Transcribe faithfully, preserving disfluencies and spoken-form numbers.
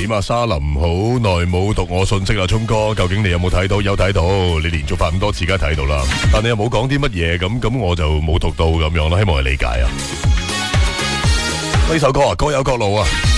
點啊？沙林好耐冇讀我信息啦，聰哥，究竟你有冇睇到？有睇到，你連續發咁多次，梗係睇到啦。但你又冇講啲乜嘢，咁咁我就冇讀到咁樣啦。希望你理解啊。呢首歌啊，各有各路啊。